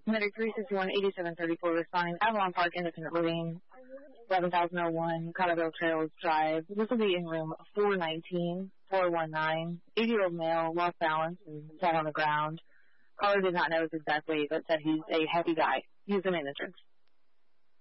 Medic 361-8734 responding. Avalon Park, Independent Living, 11,001, Cotterville Trails Drive. This will be in room 419, 419. 80-year-old male, lost balance and sat on the ground. Caller did not know his exact weight, but said he's a heavy guy. He's the main entrance.